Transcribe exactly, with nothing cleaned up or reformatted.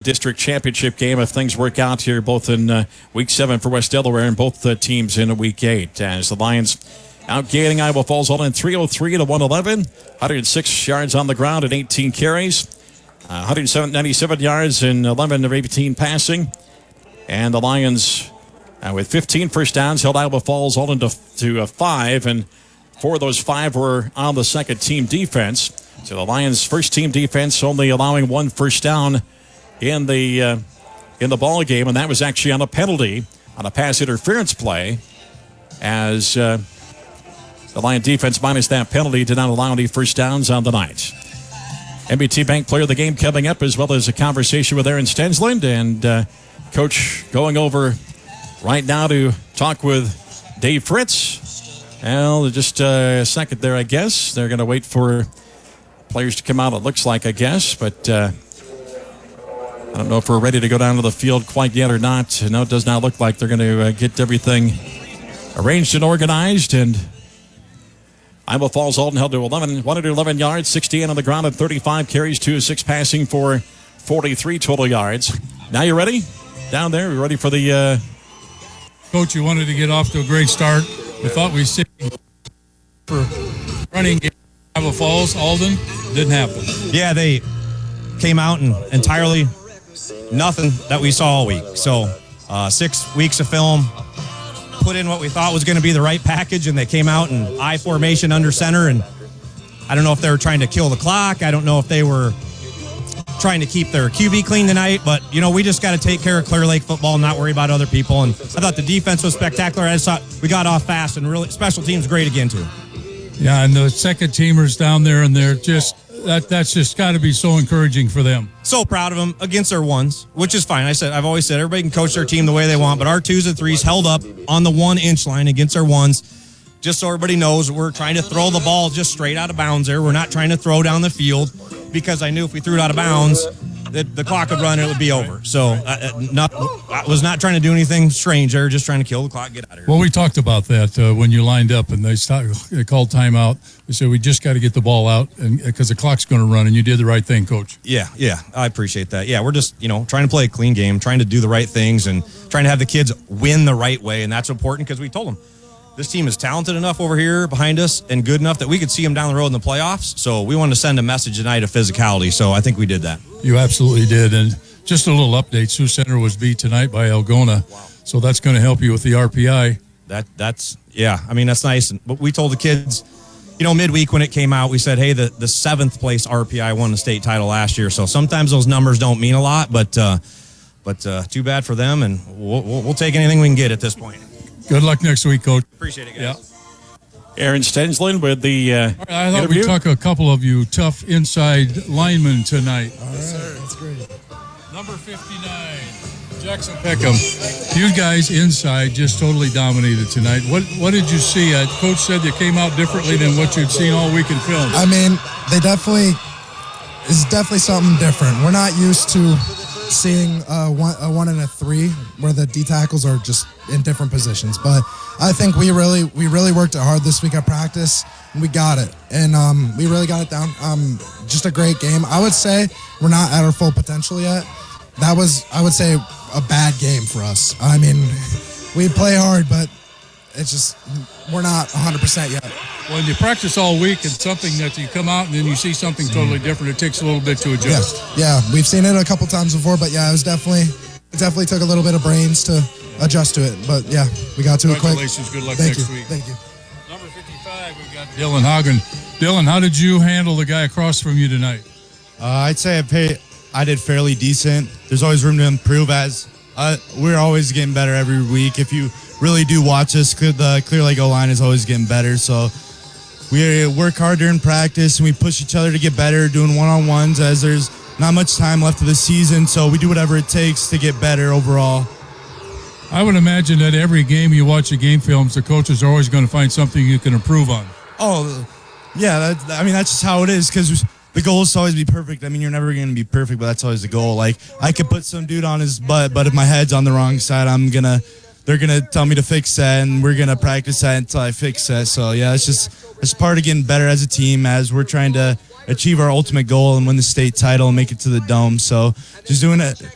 district championship game if things work out here, both in uh, week seven for West Delaware and both uh, teams in week eight. As the Lions outgaining Iowa Falls all in three oh three to one eleven, one hundred six yards on the ground and eighteen carries, uh, one hundred ninety-seven yards and eleven of eighteen passing. And the Lions, uh, with fifteen first downs, held Iowa Falls all into to, uh, five, and four of those five were on the second team defense. So the Lions' first team defense only allowing one first down in the uh, in the ball game, and that was actually on a penalty on a pass interference play, as uh, the Lion defense minus that penalty did not allow any first downs on the night. M B T Bank player of the game coming up, as well as a conversation with Aaron Stensland, and uh, Coach going over right now to talk with Dave Fritz. Well, just a second there, I guess. They're going to wait for players to come out, it looks like, I guess, but uh, I don't know if we're ready to go down to the field quite yet or not. No, it does not look like they're going to uh, get everything arranged and organized. And Iowa Falls Alton held to eleven, one hundred eleven yards, sixty-eight on the ground, and thirty-five carries, two of six passing for forty-three total yards. Now you ready? Down there, you ready for the... Uh... Coach, you wanted to get off to a great start. We thought we sit for running game. Iowa Falls, Alden, didn't happen. Yeah, they came out and entirely nothing that we saw all week. So uh, six weeks of film, put in what we thought was going to be the right package, and they came out in I formation under center. And I don't know if they were trying to kill the clock. I don't know if they were trying to keep their Q B clean tonight. But, you know, we just got to take care of Clear Lake football and not worry about other people. And I thought the defense was spectacular. I just thought we got off fast, and really special teams great again, too. Yeah, and the second teamers down there, and they're just that that's just got to be so encouraging for them. So proud of them against their ones, which is fine. I said I've always said everybody can coach their team the way they want, but our twos and threes held up on the one inch line against their ones. Just so everybody knows, we're trying to throw the ball just straight out of bounds there. We're not trying to throw down the field, because I knew if we threw it out of bounds, that the clock would run and it would be over. So uh, not, I was not trying to do anything strange there, just trying to kill the clock, get out of here. Well, we talked about that uh, when you lined up and they, stopped, they called timeout. They said, we just got to get the ball out because the clock's going to run, and you did the right thing, Coach. Yeah, yeah, I appreciate that. Yeah, we're just, you know, trying to play a clean game, trying to do the right things, and trying to have the kids win the right way, and that's important because we told them, this team is talented enough over here behind us and good enough that we could see them down the road in the playoffs. So we wanted to send a message tonight of physicality. So I think we did that. You absolutely did. And just a little update. Sioux Center was beat tonight by Algona. Wow. So that's going to help you with the R P I. That That's, yeah, I mean, that's nice. But we told the kids, you know, midweek when it came out, we said, hey, the, the seventh place R P I won the state title last year. So sometimes those numbers don't mean a lot, but uh, but uh, too bad for them. And we'll, we'll, we'll take anything we can get at this point. Good luck next week, Coach. Appreciate it, guys. Yeah. Aaron Stensland with the uh, right, I thought interview. we'd talk a couple of you tough inside linemen tonight. All right, yes, sir. That's great. Number fifty-nine, Jackson Peckham. You guys inside just totally dominated tonight. What what did you see? Uh, Coach said they came out differently than what you'd seen all week in film. I mean, they definitely, it's definitely something different. We're not used to seeing a one, a one and a three where the D tackles are just in different positions. But I think we really we really worked it hard this week at practice, and we got it. And um, we really got it down. Um, just a great game. I would say we're not at our full potential yet. That was, I would say, a bad game for us. I mean, we play hard, but it's just we're not one hundred percent yet. When you practice all week and something that you come out and then you see something totally different, it takes a little bit to adjust. Yeah, yeah, we've seen it a couple times before, but yeah, it was definitely it definitely took a little bit of brains to adjust to it. But yeah, we got to it quick. Congratulations, good luck Thank next you. week. Thank you. Number fifty-five, we've got Dylan Hagen. Dylan, how did you handle the guy across from you tonight? Uh, I'd say I, pay, I did fairly decent. There's always room to improve, as uh, we're always getting better every week. If you really do watch us, the Clear Lake O-line is always getting better. So we work hard during practice, and we push each other to get better, doing one-on-ones, as there's not much time left of the season. So we do whatever it takes to get better overall. I would imagine that every game you watch the game films, the coaches are always going to find something you can improve on. Oh, yeah. That, I mean, that's just how it is, because the goal is to always be perfect. I mean, you're never going to be perfect, but that's always the goal. Like, I could put some dude on his butt, but if my head's on the wrong side, I'm going to – they're going to tell me to fix that, and we're going to practice that until I fix that. So, yeah, it's just it's part of getting better as a team as we're trying to achieve our ultimate goal and win the state title and make it to the Dome. So just doing it